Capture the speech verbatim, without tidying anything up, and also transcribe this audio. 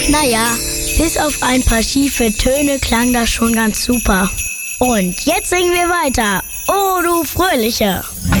Naja, bis auf ein paar schiefe Töne klang das schon ganz super. Und jetzt singen wir weiter. Oh, du Fröhliche!